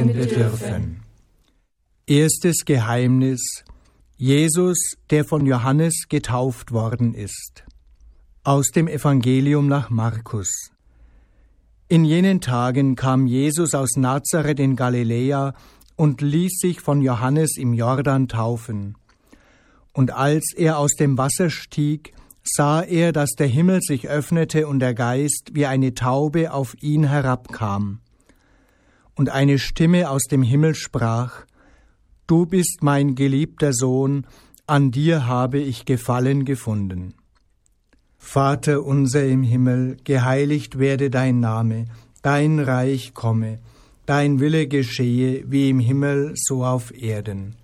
sein bedürfen. Erstes Geheimnis: Jesus, der von Johannes getauft worden ist. Aus dem Evangelium nach Markus. In jenen Tagen kam Jesus aus Nazareth in Galiläa und ließ sich von Johannes im Jordan taufen. Und als er aus dem Wasser stieg, sah er, dass der Himmel sich öffnete und der Geist wie eine Taube auf ihn herabkam. Und eine Stimme aus dem Himmel sprach: Du bist mein geliebter Sohn, an dir habe ich Gefallen gefunden. Vater unser im Himmel, geheiligt werde dein Name, dein Reich komme, dein Wille geschehe, wie im Himmel so auf Erden.